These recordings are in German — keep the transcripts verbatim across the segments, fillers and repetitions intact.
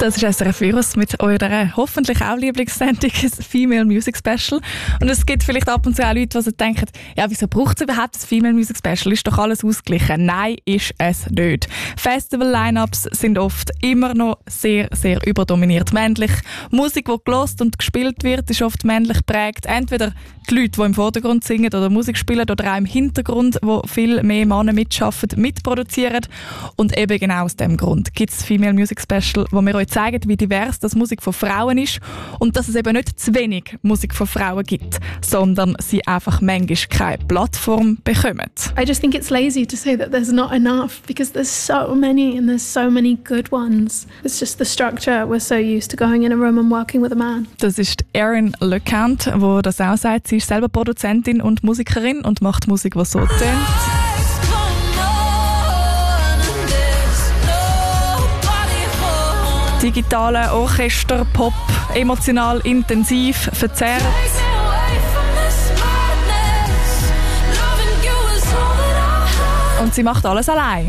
Das ist S R F Virus mit eurer hoffentlich auch Lieblingssendung, das Female Music Special. Und es gibt vielleicht ab und zu auch Leute, die sich denken, ja, wieso braucht es überhaupt das Female Music Special? Ist doch alles ausgeglichen. Nein, ist es nicht. Festival-Line-Ups sind oft immer noch sehr, sehr überdominiert männlich. Musik, die gelost und gespielt wird, ist oft männlich geprägt. Entweder die Leute, die im Vordergrund singen oder Musik spielen, oder auch im Hintergrund, wo viel mehr Männer mitschaffen, mitproduzieren. Und eben genau aus dem Grund gibt es das Female Music Special, wo wir euch zeigen, wie divers das Musik von Frauen ist und dass es eben nicht zu wenig Musik von Frauen gibt, sondern sie einfach manchmal keine Plattform bekommen. I just think it's lazy to say that there's not enough because there's so many and there's so many good ones. It's just the structure. We're so used to going in a room and working with a man. Das ist Erin LeCount, die das auch sagt. Sie ist selber Produzentin und Musikerin und macht Musik, die so tönt. Digitale Orchester, Pop, emotional, intensiv, verzerrt. Und sie macht alles allein.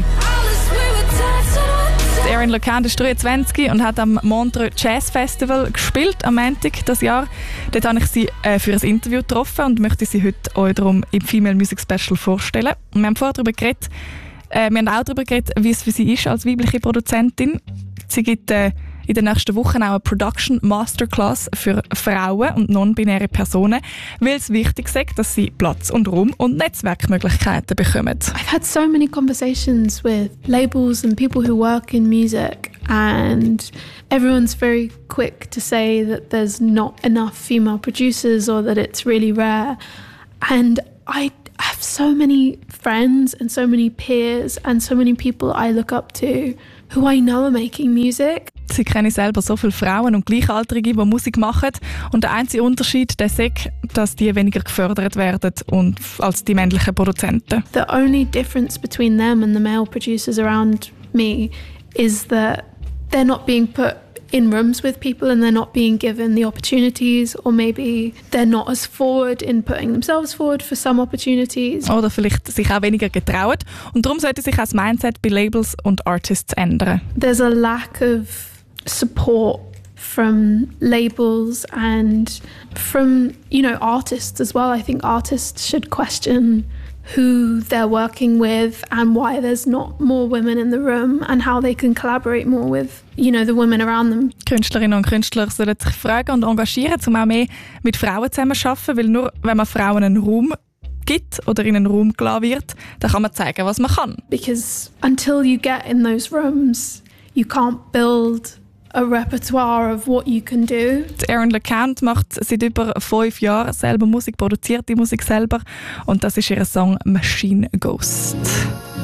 Erin LeCount ist dreiundzwanzig und hat am Montreux Jazz Festival gespielt am Montag dieses Jahr. Dort habe ich sie äh, für ein Interview getroffen und möchte sie heute euch darum im Female Music Special vorstellen. Und wir haben vorher darüber geredet, äh, wir haben auch darüber geredet, wie es für sie ist als weibliche Produzentin. Sie gibt äh, in den nächsten Wochen auch eine Production Masterclass für Frauen und non-binäre Personen, weil es wichtig ist, dass sie Platz und Raum und Netzwerkmöglichkeiten bekommen. I've had so many conversations with labels and people who work in music, and everyone's very quick to say that there's not enough female producers or that it's really rare. And I have so many friends and so many peers and so many people I look up to who I know are making music. Sie kennen selber so viele Frauen und Gleichaltrige, die Musik machen. Und der einzige Unterschied ist, dass die weniger gefördert werden und als die männlichen Produzenten. The only difference between them and the male producers around me is that they're not being put in rooms with people and they're not being given the opportunities, or maybe they're not as forward in putting themselves forward for some opportunities. Oder vielleicht sich auch weniger getrauen. Und darum sollte sich auch das Mindset bei Labels und Artists ändern. There's a lack of support from labels and from, you know, artists as well. I think artists should question who they're working with and why there's not more women in the room and how they can collaborate more with, you know, the women around them. Künstlerinnen und Künstler sollen sich fragen und engagieren, um auch mehr mit Frauen zusammenzuarbeiten, weil nur wenn man Frauen einen Raum gibt oder in einen Raum gelassen wird, dann kann man zeigen, was man kann. Because until you get in those rooms, you can't build a repertoire of what you can do. Erin LeCount macht seit über fünf Jahren selber Musik, produziert die Musik selber und das ist ihr Song Machine Ghost.